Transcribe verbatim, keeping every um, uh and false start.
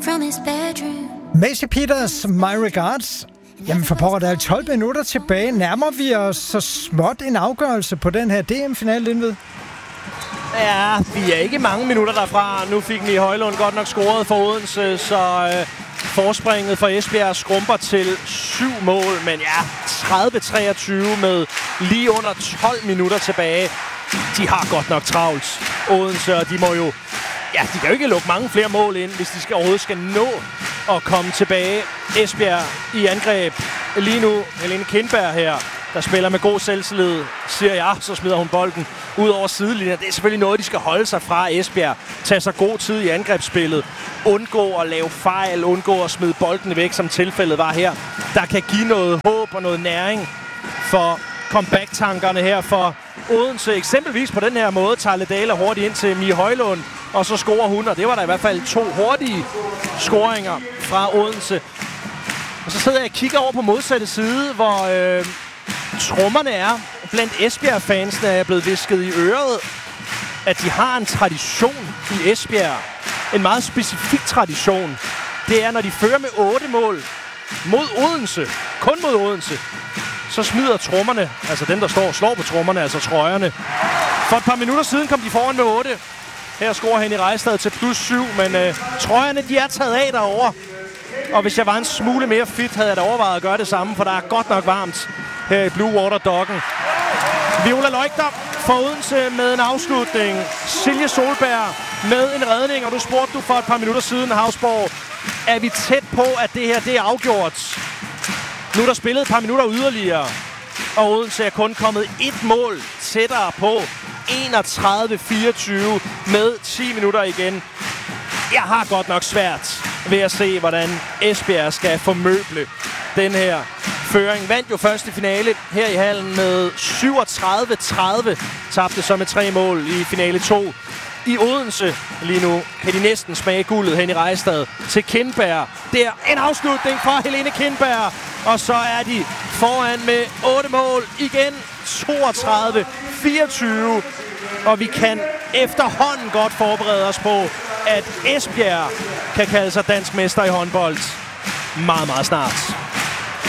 from his bedroom. Macy Peters, My Regards. Jamen for pokker, der er tolv minutter tilbage. Nærmer vi os så småt en afgørelse på den her D M-finale, Lindved? Ja, vi er ikke mange minutter derfra. Nu fik Mie Højlund godt nok scoret for Odense, så øh, forspringet for Esbjerg skrumper til syv mål. Men ja, tredive treogtyve med lige under tolv minutter tilbage. De har godt nok travlt, Odense, og de må jo... Ja, de kan jo ikke lukke mange flere mål ind, hvis de skal overhovedet skal nå at komme tilbage. Esbjerg i angreb. Lige nu Helene Kindberg her, der spiller med god selvtillid, siger jeg, så smider hun bolden ud over sidelinjen. Det er selvfølgelig noget, de skal holde sig fra Esbjerg. Tage sig god tid i angrebsspillet. Undgå at lave fejl, undgå at smide bolden væk, som tilfældet var her. Der kan give noget håb og noget næring for comeback-tankerne her for Odense. Eksempelvis på den her måde tager Ledala hurtigt ind til Mie Højlund, og så scorer hun, og det var der i hvert fald to hurtige scoringer fra Odense. Og så sidder jeg og kigger over på modsatte side, hvor øh, trommerne er. Blandt Esbjerg-fansene er jeg blevet visket i øret, at de har en tradition i Esbjerg. En meget specifik tradition. Det er, når de fører med otte mål mod Odense, kun mod Odense, så smider trommerne, altså dem, der står og slår på trommerne, altså trøjerne. For et par minutter siden kom de foran med otte. Her scorer Henny Rejstad til plus syv, men øh, trøjerne, de er taget af derovre. Og hvis jeg var en smule mere fit, havde jeg da overvejet at gøre det samme, for der er godt nok varmt her i Blue Water Docken. Viola Løgter for Odense med en afslutning. Silje Solberg med en redning, og du spurgte du for et par minutter siden, Havsborg. Er vi tæt på, at det her det er afgjort? Nu er der spillet et par minutter yderligere, og Odense er kun kommet et mål tættere på. enogtredive fireogtyve med ti minutter igen. Jeg har godt nok svært ved at se, hvordan Esbjerg skal formøble den her føring. Vandt jo første finale her i hallen med syvogtredive tredive. Tabte så med tre mål i finale to. I Odense lige nu kan de næsten smage guldet hen i Rejstad til Kindberg. Der en afslutning fra Helene Kindberg. Og så er de foran med otte mål igen. toogtredive fireogtyve. Og vi kan efterhånden godt forberede os på, at Esbjerg kan kalde sig dansk mester i håndbold meget, meget snart.